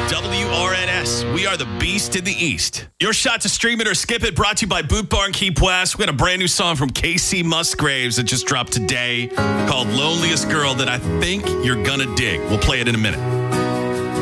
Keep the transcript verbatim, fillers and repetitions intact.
W R N S. We are the beast in the East. Your shot to stream it or skip it brought to you by Boot Barn Keep West. We got a brand new song from Casey Musgraves that just dropped today called Loneliest Girl that I think you're gonna dig. We'll play it in a minute.